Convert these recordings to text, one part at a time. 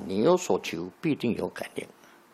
你有所求，必定有感应。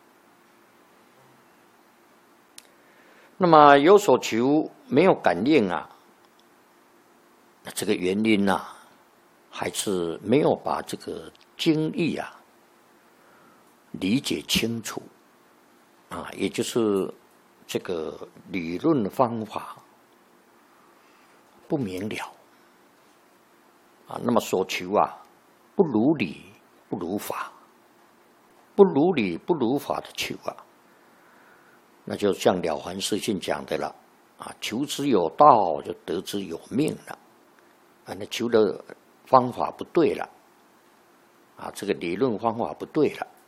那么有所求没有感应啊，这个原因啊，还是没有把这个经义啊理解清楚啊，也就是这个理论方法不明了啊。那么所求啊，不如理不如法，不如理不如法的求啊，那就像《了凡四训》讲的了啊，求之有道，就得之有命了啊。那求的方法不对了啊，这个理论方法不对了。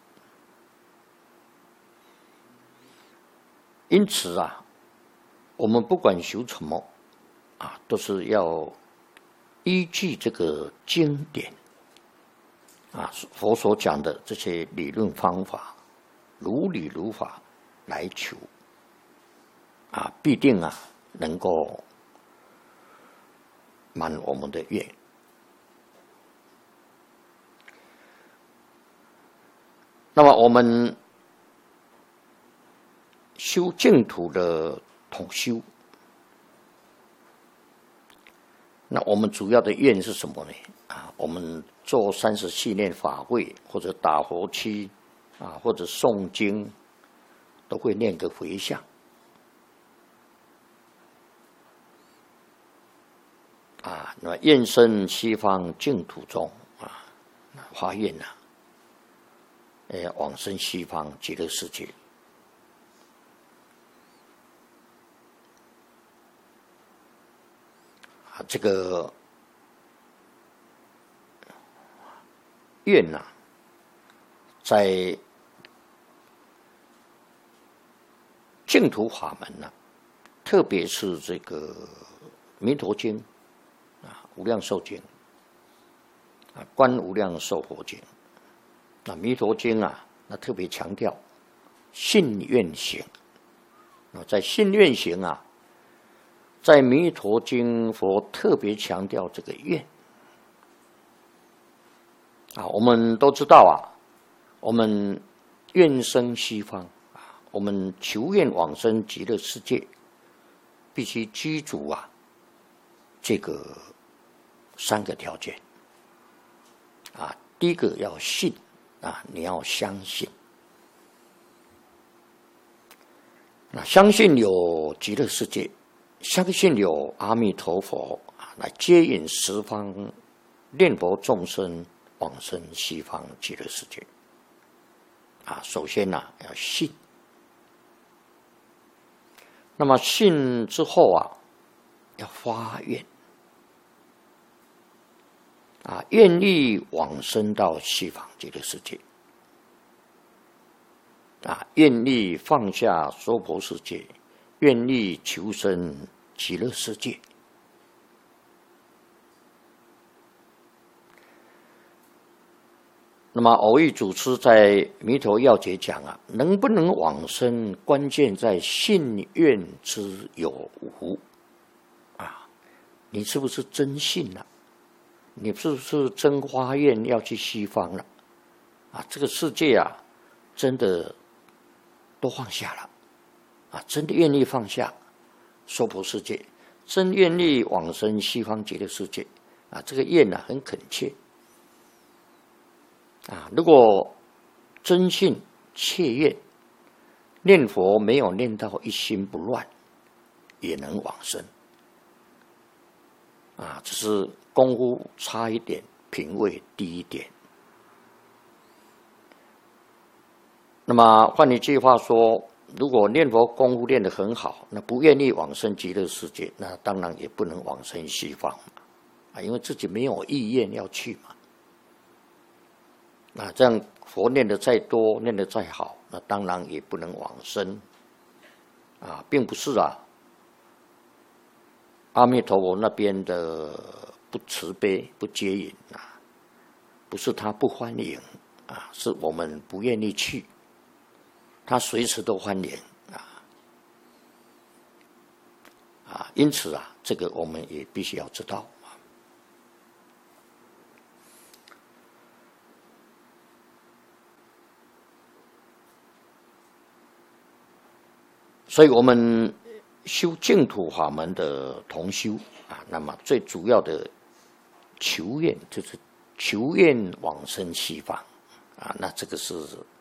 因此啊，我们不管修什么啊，都是要依据这个经典啊，佛所讲的这些理论方法，如理如法来求啊，必定啊能够满我们的愿。那么我们修净土的统修，那我们主要的愿是什么呢？啊，我们做30系念法会，或者打佛七啊，或者诵经，都会念个回向啊。那么愿生西方净土中啊，发愿啊，往生西方极乐世界。这个愿啊，在净土法门啊，特别是这个弥陀经啊、无量寿经啊、观无量寿佛经，那弥陀经啊，那特别强调信愿行啊，在信愿行啊。在弥陀经，佛特别强调这个愿啊。我们都知道啊，我们愿生西方啊，我们求愿往生极乐世界，必须居足啊这个3个条件啊。第一个要信啊，你要相信，那相信有极乐世界。相信有阿弥陀佛来接引十方念佛众生往生西方极乐世界啊。首先呢，要信，那么信之后啊，要发愿啊，愿意往生到西方极乐世界啊，愿意放下娑婆世界，愿意求生极乐世界。那么偶益祖师在《弥陀要解》讲啊，能不能往生，关键在信愿之有无啊。你是不是真信了？你是不是真发愿要去西方了？啊，这个世界啊，真的都放下了啊，真的愿意放下娑婆世界，真愿意往生西方极乐世界啊，这个愿啊很恳切啊。如果真信切愿，念佛没有念到一心不乱，也能往生啊，只是功夫差一点，品位低一点。那么换一句话说，如果念佛功夫练得很好，那不愿意往生极乐世界，那当然也不能往生西方啊，因为自己没有意愿要去嘛。那这样佛念得再多，念得再好，那当然也不能往生啊，并不是啊，阿弥陀佛那边的不慈悲不接引啊，不是他不欢迎啊，是我们不愿意去。他随时都欢迎啊，因此啊，这个我们也必须要知道啊。 所以我们修净土法门的同修啊，那么最主要的求愿就是求愿往生西方啊，那这个是